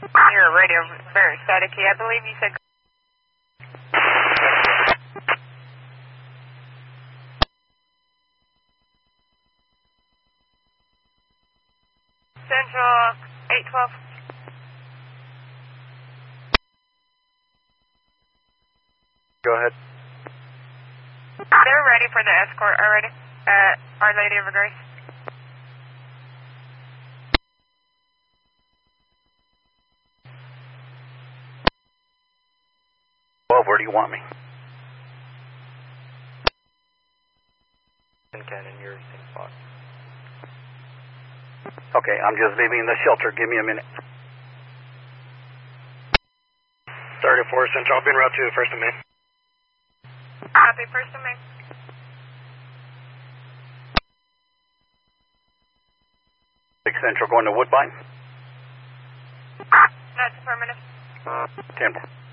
Your radio very staticky. I believe you said. Central 812. Go ahead. They're ready for the escort already at Our Lady of Grace. Well, where do you want me? Cannon, you're same spot. Okay, I'm just leaving the shelter. Give me a minute. 34 Central, I'll be en route to First and Main. Copy, First and Main. Central going to Woodbine. That's affirmative. 10.